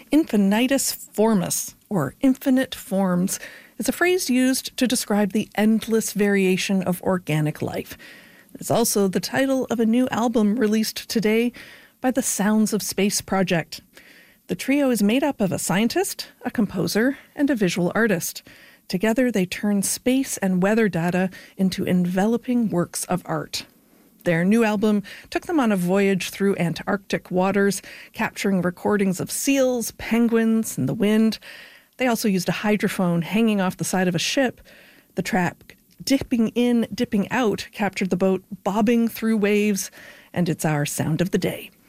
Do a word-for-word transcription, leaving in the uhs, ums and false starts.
Infinitus formis, or infinite forms, is a phrase used to describe the endless variation of organic life. It's also the title of a new album released today by the Sounds of Space project. The trio is made up of a scientist, a composer, and a visual artist. Together, they turn space and weather data into enveloping works of art. Their new album took them on a voyage through Antarctic waters, capturing recordings of seals, penguins, and the wind. They also used a hydrophone hanging off the side of a ship. The track Dipping In, Dipping Out captured the boat bobbing through waves, and it's our sound of the day.